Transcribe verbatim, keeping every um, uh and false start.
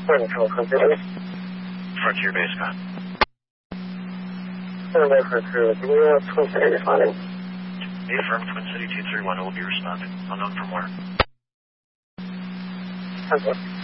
Frontier Base, Scott. Affirm, Twin City two three one will be responding. Unknown from where? Okay.